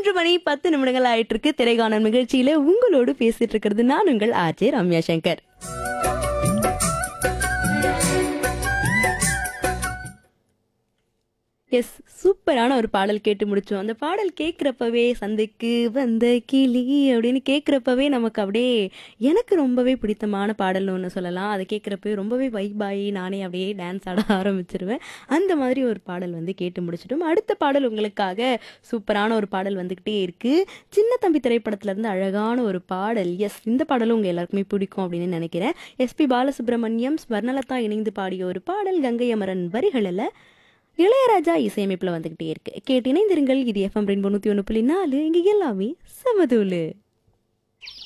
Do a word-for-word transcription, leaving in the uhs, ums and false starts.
மூன்று மணி பத்து நிமிடங்கள் ஆயிட்டு இருக்கு. திரைக்காணல் நிகழ்ச்சியில உங்களோடு பேசிட்டு இருக்கிறது நான் உங்கள் ஆர்ஜே ரம்யா சங்கர். எஸ், சூப்பரான ஒரு பாடல் கேட்டு முடிச்சோம். அந்த பாடல் கேட்குறப்பவே சந்தைக்கு வந்த கிளி அப்படின்னு கேட்குறப்பவே நமக்கு அப்படியே எனக்கு ரொம்பவே பிடித்தமான பாடல்னு ஒன்று சொல்லலாம். அதை கேட்குறப்பவே ரொம்பவே வைபாயி நானே அப்படியே டான்ஸ் ஆட ஆரம்பிச்சிருவேன். அந்த மாதிரி ஒரு பாடல் வந்து கேட்டு முடிச்சிட்டோம். அடுத்த பாடல் உங்களுக்காக சூப்பரான ஒரு பாடல் வந்துக்கிட்டே இருக்கு. சின்ன தம்பி திரைப்படத்துல இருந்து அழகான ஒரு பாடல். எஸ், இந்த பாடலும் உங்க எல்லாருக்குமே பிடிக்கும் அப்படின்னு நினைக்கிறேன். எஸ்பி பாலசுப்ரமணியம் ஸ்வர்ணலதா இணைந்து பாடிய ஒரு பாடல். கங்கை அமரன் வரிகளில் இளையராஜா இசையமைப்புல வந்துகிட்டே இருக்கு. கேட்டு இணைந்திருங்கள். இது எஃப்எம் ரெயின்போ நூத்தி ஒன்று புள்ளி நாலு. இங்க எல்லாமே சமதூளு.